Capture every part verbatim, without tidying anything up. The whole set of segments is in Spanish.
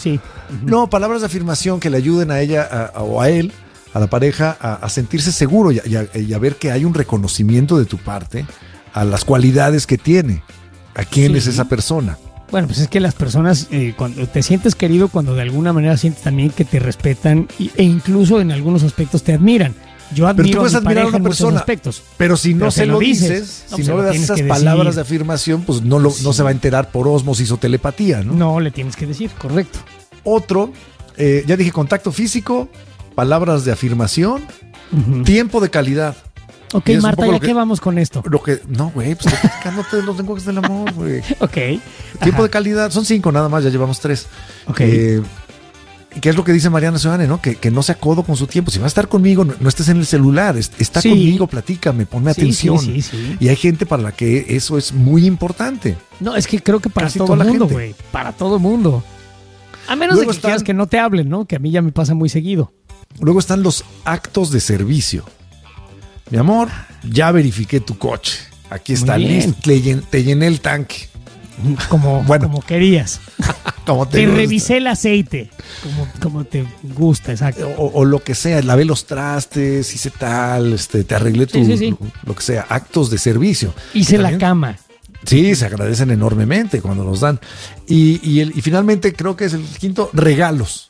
Sí. Uh-huh. No, palabras de afirmación que le ayuden a ella a, a, o a él, a la pareja, a, a sentirse seguro y a, y, a, y a ver que hay un reconocimiento de tu parte a las cualidades que tiene, a quién sí. es esa persona. Bueno, pues es que las personas, eh, cuando te sientes querido, cuando de alguna manera sientes también que te respetan y, e incluso en algunos aspectos te admiran. Yo admiro pero tú puedes a mi admirar pareja a una persona, en muchos aspectos. Pero si no pero se lo dices, dices no, si no le das esas palabras decir. de afirmación, pues no, lo, sí. no se va a enterar por ósmosis o telepatía, ¿no? No, le tienes que decir, correcto. Otro, eh, ya dije, contacto físico, palabras de afirmación, uh-huh. tiempo de calidad. Ok, Marta, ¿ya que, qué vamos con esto? Lo que, no, güey, pues estoy platicándote de los lenguajes del amor, güey. Ok. Tiempo Ajá. de calidad, son cinco nada más, ya llevamos tres. Ok. Eh, ¿Qué es lo que dice Mariana Seoane, no? Que, que no se acodo con su tiempo. Si vas a estar conmigo, no, no estés en el celular, está sí. conmigo, platícame, ponme sí, atención. Sí, sí, sí. Y hay gente para la que eso es muy importante. No, es que creo que para Casi todo el mundo, güey. Para todo el mundo. A menos Luego de que están, quieras que no te hablen, ¿no? Que a mí ya me pasa muy seguido. Luego están los actos de servicio. Mi amor, ya verifiqué tu coche. Aquí está, listo. Te, te llené el tanque. Como, bueno. como querías. como te te gusta. revisé el aceite. Como, como te gusta, exacto. O, o lo que sea, lavé los trastes, hice tal, este, te arreglé tu, sí, sí, sí. Lo, lo que sea, actos de servicio. Hice la cama. Sí, se agradecen enormemente cuando nos dan. Y, y, el, y finalmente creo que es el quinto, regalos.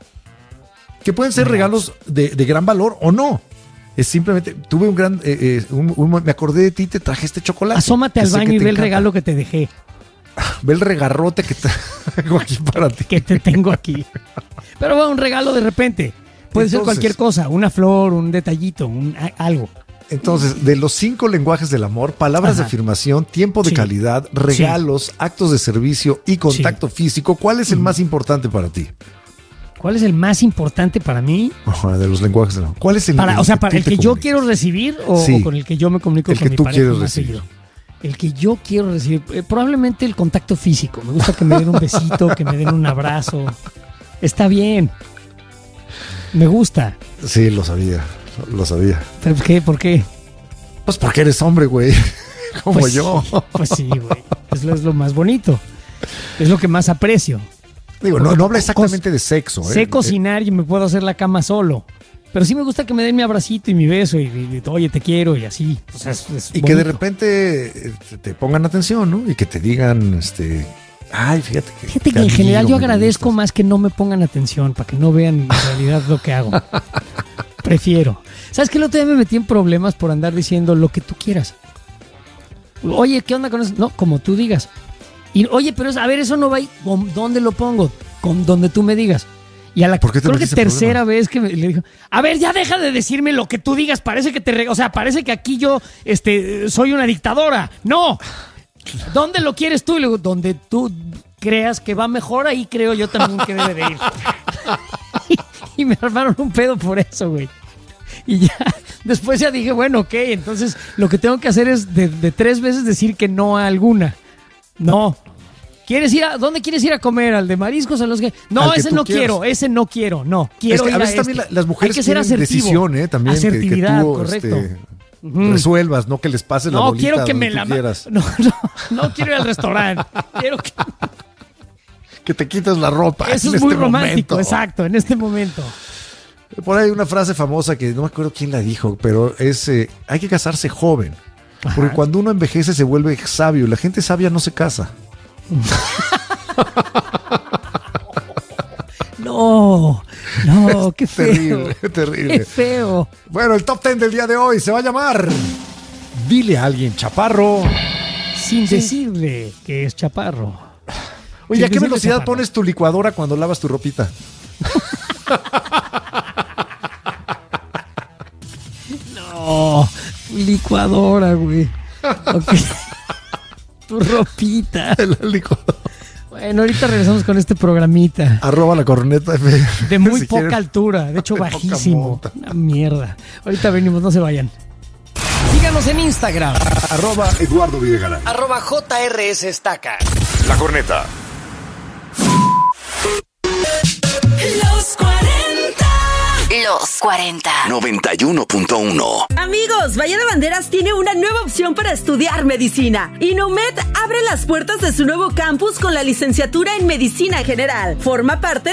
Que pueden ser regalos, regalos de, de gran valor o no. Es simplemente, tuve un gran, eh, eh, un, un, me acordé de ti, te traje este chocolate. Asómate al baño y ve el regalo que te dejé. Ve el regarrote que tengo aquí para ti. Que te tengo aquí. Pero bueno, un regalo de repente. Puede Entonces, ser cualquier cosa, una flor, un detallito, un, algo. Entonces, de los cinco lenguajes del amor, palabras Ajá. de afirmación, tiempo de sí. calidad, regalos, sí. actos de servicio y contacto sí. físico, ¿cuál es el uh-huh. más importante para ti? ¿Cuál es el más importante para mí? Ajá, de los lenguajes del amor. ¿Cuál es el, para, el O sea, que para el que yo quiero recibir o, sí. o con el que yo me comunico el con que mi tú pareja quieres más recibir. seguido? El que yo quiero recibir. Eh, probablemente el contacto físico. Me gusta que me den un besito, que me den un abrazo. Está bien. Me gusta. Sí, lo sabía. Lo sabía. ¿Por qué? ¿Por qué? Pues porque eres hombre, güey. Como pues, yo. Pues sí, güey. Es lo, es lo más bonito. Es lo que más aprecio. Digo, no, no habla exactamente de sexo. Sé ¿eh? cocinar y me puedo hacer la cama solo. Pero sí me gusta que me den mi abracito y mi beso y, y, y oye, te quiero y así. O sea, es, es y bonito. que de repente te pongan atención, ¿no? Y que te digan, este, ay, fíjate que... Fíjate que en general yo agradezco más que no me pongan atención para que no vean en realidad lo que hago. Prefiero. ¿Sabes qué? El otro día me metí en problemas por andar diciendo lo que tú quieras. Oye, ¿qué onda con eso? No, como tú digas. Y oye, pero a ver, eso no va ahí. ¿Dónde lo pongo? Con donde tú me digas. Y a la creo que tercera problema? vez que me, le dijo, a ver, ya deja de decirme lo que tú digas, parece que te, re, o sea, parece que aquí yo este, soy una dictadora. No, ¿dónde lo quieres tú? Y le digo, donde tú creas que va mejor, ahí creo yo también que debe de ir. y, y me armaron un pedo por eso, güey. Y ya, después ya dije, bueno, ok, entonces lo que tengo que hacer es de, de tres veces decir que no a alguna. No. ¿Quieres ir a, ¿Dónde quieres ir a comer? ¿Al de mariscos? ¿A los que? No, que ese no quieras. quiero, ese no quiero, no. Quiero es que ir a veces a también este. la, las mujeres Hay que ser tienen decisión, ¿eh? También asertividad, que, que tú, correcto. Este, uh-huh. resuelvas, no que les pases la no, bolita quiero que me la quieras. No, no, no quiero ir al restaurante. Quiero que... que te quites la ropa. Eso en es muy este romántico, momento. exacto, en este momento. Por ahí hay una frase famosa que no me acuerdo quién la dijo, pero es, eh, hay que casarse joven. Ajá. Porque cuando uno envejece se vuelve sabio. La gente sabia no se casa. No, no, qué feo. Terrible, terrible. Qué feo. Bueno, el top ten del día de hoy se va a llamar Dile a alguien chaparro. Sin sí. decirle que es chaparro. Oye, ¿a qué velocidad chaparro. pones tu licuadora cuando lavas tu ropita? No, licuadora, güey. Okay. Tu ropita. El licuador. Bueno, ahorita regresamos con este programita. Arroba la corneta F M. De muy si poca quieren. altura, de hecho de bajísimo. Una mierda. Ahorita venimos, no se vayan. Síganos en Instagram. Arroba Eduardo Videgaray. Arroba J R S Estaca. La corneta. Los cuarenta. Los cuarenta. noventa y uno punto uno. Amigos, Bahía de Banderas tiene una nueva opción para estudiar medicina. INUMED abre las puertas de su nuevo campus con la licenciatura en Medicina General. Forma parte